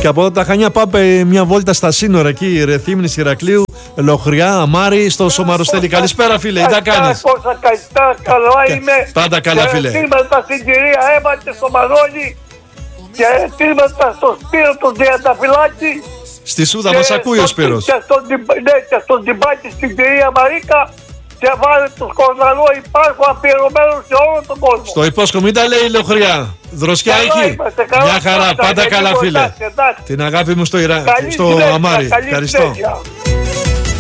Και από εδώ τα Χανιά πάμε μια βόλτα στα σύνορα εκεί, Ρεθύμνης, Ηρακλείου, Λοχριά, Αμάρι, στο Σωμαροστέλι. Καλησπέρα φίλε, τι τα κάνεις? Καλά είμαι. Πάντα καλά φίλε. Ερωτήματα στην κυρία Εύα και στο Μανώλη και ερωτήματα στο Σπύρο τον Τριανταφυλάκη. Στη Σούδα μας ακούει ο Σπύρος. Και στον Τιμπάκη στην κυρία Μαρίκα. Και βάλε τους Κορναλό, υπάρχουν αφιερωμένους σε όλο τον κόσμο. Στο υπόσχομαι, μην τα λέει η Λοχριά. Δροσιά εκεί. Μια χαρά, πάντα καλά φίλε. Την αγάπη μου στο Αμάρι. Ευχαριστώ.